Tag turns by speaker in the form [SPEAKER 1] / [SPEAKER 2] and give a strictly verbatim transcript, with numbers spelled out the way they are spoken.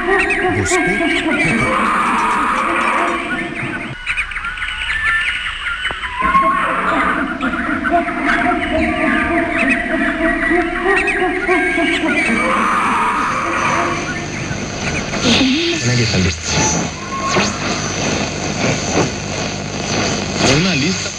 [SPEAKER 1] ¿Usted qué cree?
[SPEAKER 2] Tiene que estar listo. Es una lista.